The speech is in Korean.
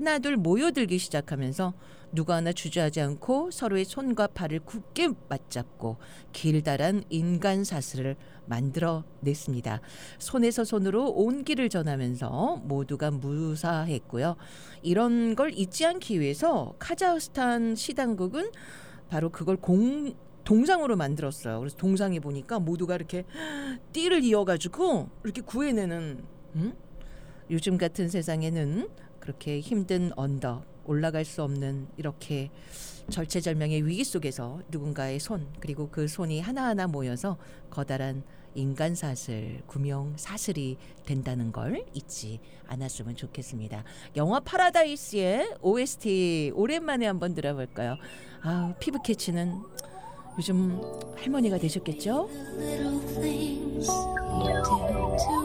하나둘 모여들기 시작하면서 누가 하나 주저하지 않고 서로의 손과 발을 굳게 맞잡고 길다란 인간 사슬을 만들어냈습니다. 손에서 손으로 온기를 전하면서 모두가 무사했고요. 이런 걸 잊지 않기 위해서 카자흐스탄 시당국은 바로 그걸 동상으로 만들었어요. 그래서 동상에 보니까 모두가 이렇게 띠를 이어가지고 이렇게 구해내는 요즘 같은 세상에는 그렇게 힘든 언덕 올라갈 수 없는 이렇게 절체절명의 위기 속에서 누군가의 손 그리고 그 손이 하나하나 모여서 커다란 인간 사슬, 구명 사슬이 된다는 걸 잊지 않았으면 좋겠습니다. 영화 파라다이스의 OST 오랜만에 한번 들어볼까요? 아, 피부 캐치는 요즘 할머니가 되셨겠죠?